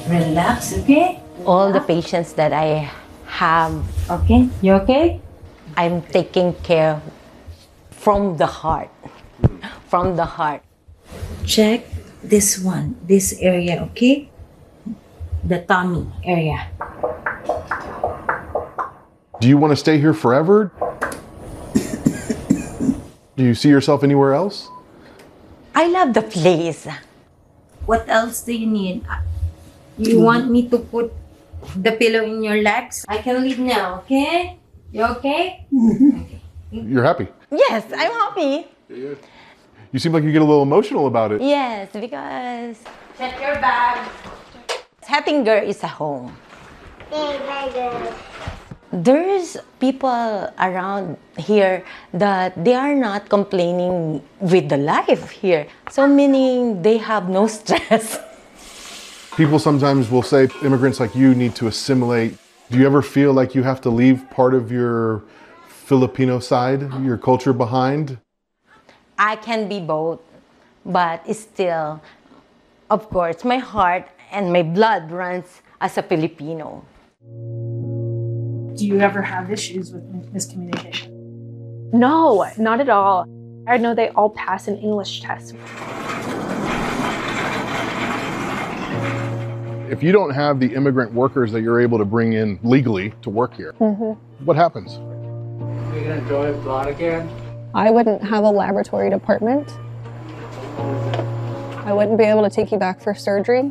Relax, okay? All the patients that I have, Okay, you okay? I'm taking care from the heart. From the heart. Check this one, this area, okay? The tummy area. Do you want to stay here forever? Do you see yourself anywhere else? I love the place. What else do you need? You want me to put the pillow in your legs? I can leave now, okay? You okay? Okay. You're happy. Yes, I'm happy. You seem like you get a little emotional about it. Yes, because Check your bag. Hettinger is a home. There's people around here that they are not complaining with the life here. So meaning they have no stress. People sometimes will say immigrants like you need to assimilate. Do you ever feel like you have to leave part of your Filipino side, your culture behind? I can be both, but still, of course, my heart and my blood runs as a Filipino. Do you ever have issues with miscommunication? No, not at all. I know they all pass an English test. If you don't have the immigrant workers that you're able to bring in legally to work here, what happens? Are you gonna enjoy blood again? I wouldn't have a laboratory department. I wouldn't be able to take you back for surgery.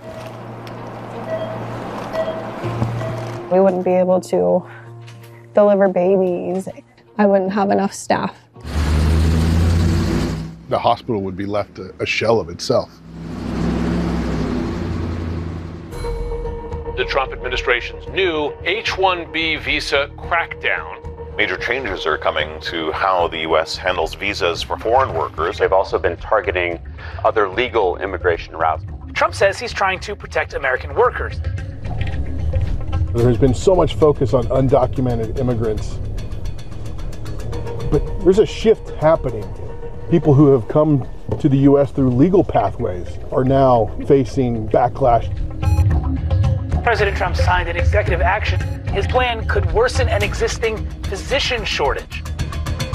We wouldn't be able to deliver babies. I wouldn't have enough staff. The hospital would be left a shell of itself. The Trump administration's new H-1B visa crackdown. Major changes are coming to how the U.S. handles visas for foreign workers. They've also been targeting other legal immigration routes. Trump says he's trying to protect American workers. There has been so much focus on undocumented immigrants, but there's a shift happening. People who have come to the U.S. through legal pathways are now facing backlash. President Trump signed an executive action. His plan could worsen an existing physician shortage.